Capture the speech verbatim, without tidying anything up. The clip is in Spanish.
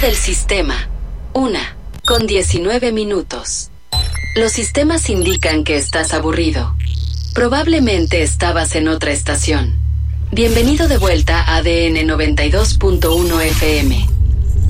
del sistema, una, con diecinueve minutos. Los sistemas indican que estás aburrido. Probablemente estabas en otra estación. Bienvenido de vuelta a A D N noventa y dos punto uno F M.